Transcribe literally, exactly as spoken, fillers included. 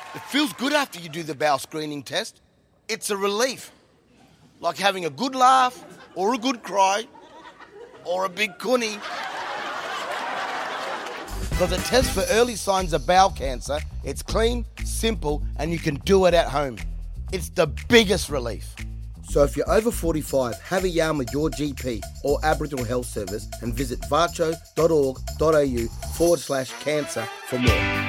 It feels good after you do the bowel screening test. It's a relief. Like having a good laugh, or a good cry, or a big cunny. Because it tests for early signs of bowel cancer. It's clean, simple, and you can do it at home. It's the biggest relief. So if you're over forty-five, have a yarn with your G P or Aboriginal Health Service and visit varcho.org.au forward slash cancer for more.